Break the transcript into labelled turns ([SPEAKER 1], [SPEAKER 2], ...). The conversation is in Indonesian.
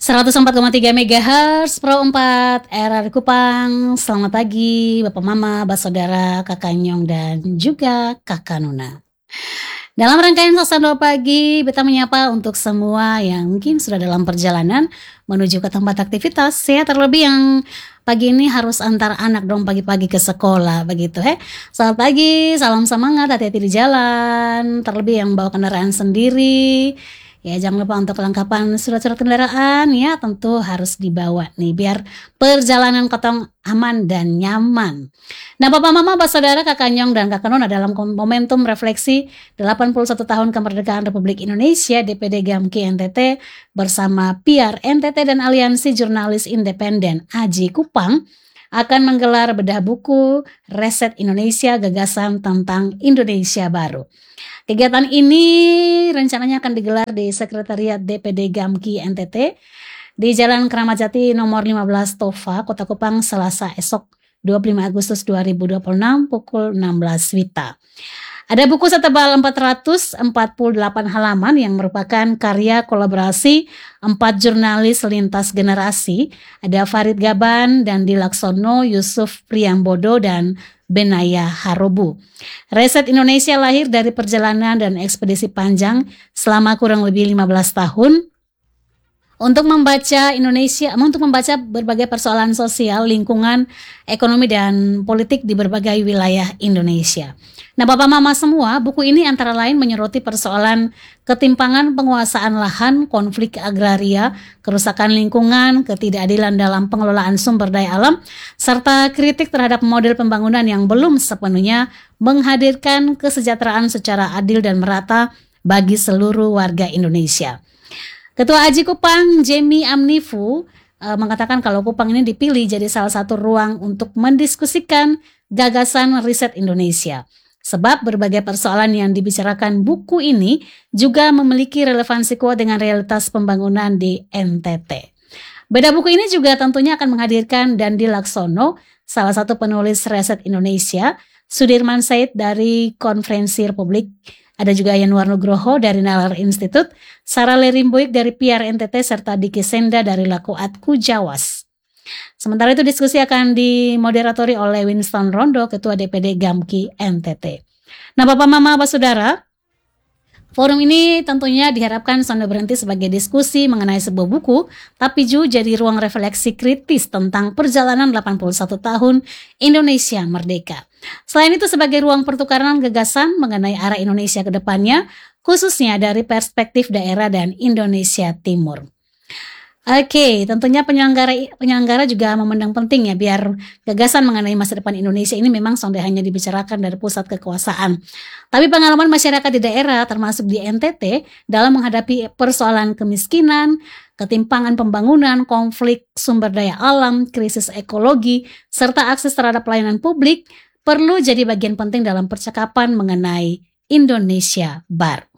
[SPEAKER 1] 104,3 MHz Pro 4 RRI Kupang. Selamat pagi Bapak Mama, Bapak Saudara, Kakak Nyong dan juga Kakak Nuna. Dalam rangkaian Sasando Pagi, beta menyapa untuk semua yang mungkin sudah dalam perjalanan menuju ke tempat aktivitas. Ya, terlebih yang pagi ini harus antar anak dong pagi-pagi ke sekolah begitu. Selamat pagi, salam semangat, hati-hati di jalan. Terlebih yang bawa kendaraan sendiri. Ya, jangan lupa untuk kelengkapan surat-surat kendaraan ya, tentu harus dibawa nih biar perjalanan kotong aman dan nyaman. Nah, Bapak Mama, Bapak Saudara, Kakak Nyong dan Kakak Nona, dalam momentum refleksi 81 tahun kemerdekaan Republik Indonesia, DPD Gamki NTT bersama PR NTT dan Aliansi Jurnalis Independen AJI Kupang akan menggelar bedah buku Reset Indonesia, Gagasan tentang Indonesia Baru. Kegiatan ini rencananya akan digelar di Sekretariat DPD Gamki NTT di Jalan Keramat Jati nomor 15 Tova, Kota Kupang, Selasa esok 25 Agustus 2026 pukul 16 WITA. Ada buku setebal 448 halaman yang merupakan karya kolaborasi 4 jurnalis lintas generasi. Ada Farid Gaban dan Dilaksono, Yusuf Priambodo dan Benaya Harobu. Reset Indonesia lahir dari perjalanan dan ekspedisi panjang selama kurang lebih 15 tahun untuk membaca berbagai persoalan sosial, lingkungan, ekonomi dan politik di berbagai wilayah Indonesia. Nah, Bapak Mama semua, buku ini antara lain menyoroti persoalan ketimpangan penguasaan lahan, konflik agraria, kerusakan lingkungan, ketidakadilan dalam pengelolaan sumber daya alam, serta kritik terhadap model pembangunan yang belum sepenuhnya menghadirkan kesejahteraan secara adil dan merata bagi seluruh warga Indonesia. Ketua AJI Kupang, Jamie Amnifu, mengatakan kalau Kupang ini dipilih jadi salah satu ruang untuk mendiskusikan gagasan riset Indonesia. Sebab berbagai persoalan yang dibicarakan buku ini juga memiliki relevansi kuat dengan realitas pembangunan di NTT. Beda buku ini juga tentunya akan menghadirkan Dandi Laksono, salah satu penulis Reset Indonesia, Sudirman Said dari Konferensi Republik, ada juga Yanuar Nugroho dari Nalar Institute, Sarah Lerimboik dari PR NTT, serta Diki Senda dari Lakuatku Jawas. Sementara itu diskusi akan dimoderatori oleh Winston Rondo, Ketua DPD Gamki NTT. Nah, Bapak Mama, Bapak Saudara, forum ini tentunya diharapkan sambil berhenti sebagai diskusi mengenai sebuah buku, tapi juga jadi ruang refleksi kritis tentang perjalanan 81 tahun Indonesia Merdeka. Selain itu sebagai ruang pertukaran gagasan mengenai arah Indonesia ke depannya, khususnya dari perspektif daerah dan Indonesia Timur. Oke, tentunya penyelenggara juga memandang penting ya biar gagasan mengenai masa depan Indonesia ini memang sudah hanya dibicarakan dari pusat kekuasaan. Tapi pengalaman masyarakat di daerah termasuk di NTT dalam menghadapi persoalan kemiskinan, ketimpangan pembangunan, konflik sumber daya alam, krisis ekologi, serta akses terhadap pelayanan publik perlu jadi bagian penting dalam percakapan mengenai Indonesia Baru.